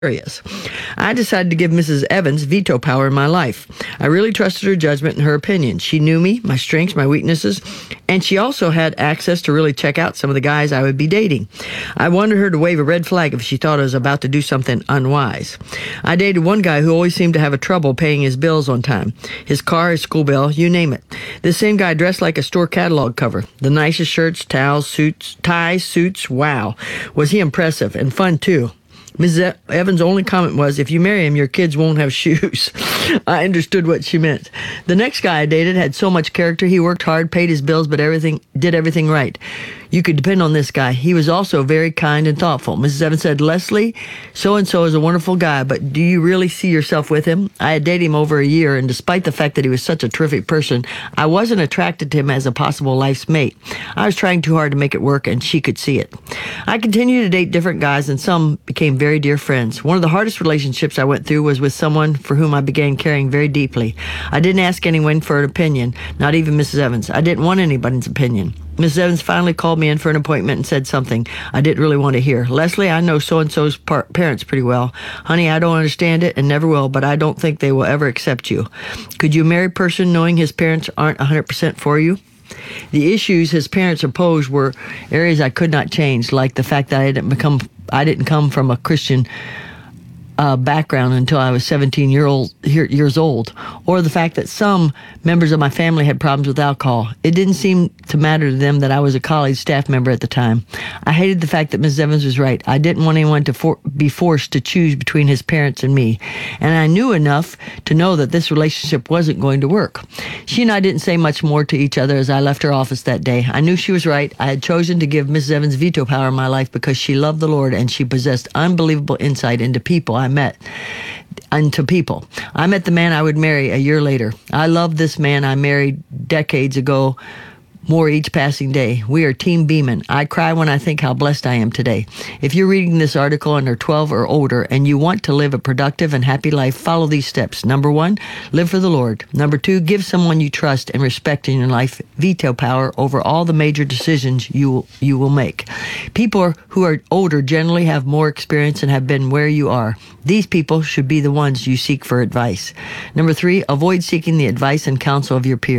areas. I decided to give Mrs. Evans veto power in my life. I really trusted her judgment and her opinion. She knew me, my strengths, my weaknesses, and she also had access to really check out some of the guys I would be dating. I wanted her to wave a red flag if she thought I was about to do something unwise. I dated one guy who always seemed to have a trouble paying his bills on time. His car, his school bill, you name it. This same guy dressed like a store catalog cover. The nicest shirts, towels, suits, ties, suits. Wow. Was he impressive and fun too. Mrs. Evans' only comment was, if you marry him, your kids won't have shoes. I understood what she meant. The next guy I dated had so much character. He worked hard, paid his bills, but did everything right. You could depend on this guy. He was also very kind and thoughtful. Mrs. Evans said, Leslie, so-and-so is a wonderful guy, but do you really see yourself with him? I had dated him over a year, and despite the fact that he was such a terrific person, I wasn't attracted to him as a possible life's mate. I was trying too hard to make it work, and she could see it. I continued to date different guys, and some became very dear friends. One of the hardest relationships I went through was with someone for whom I began caring very deeply. I didn't ask anyone for an opinion, not even Mrs. Evans. I didn't want anybody's opinion. Mrs. Evans finally called me in for an appointment and said something I didn't really want to hear. Leslie, I know so-and-so's parents pretty well. Honey, I don't understand it and never will, but I don't think they will ever accept you. Could you marry a person knowing his parents aren't 100% for you? The issues his parents opposed were areas I could not change, like the fact that I didn't come from a Christian background until I was 17 years old, or the fact that some members of my family had problems with alcohol. It didn't seem to matter to them that I was a college staff member at the time. I hated the fact that Mrs. Evans was right. I didn't want anyone to be forced to choose between his parents and me, and I knew enough to know that this relationship wasn't going to work. She and I didn't say much more to each other as I left her office that day. I knew she was right. I had chosen to give Mrs. Evans veto power in my life because she loved the Lord and she possessed unbelievable insight into people I met. I met the man I would marry a year later. I love this man I married decades ago more each passing day. We are Team Beeman. I cry when I think how blessed I am today. If you're reading this article and are 12 or older and you want to live a productive and happy life, follow these steps. Number 1, live for the Lord. Number 2, give someone you trust and respect in your life veto power over all the major decisions you will make. People who are older generally have more experience and have been where you are. These people should be the ones you seek for advice. Number 3, avoid seeking the advice and counsel of your peers.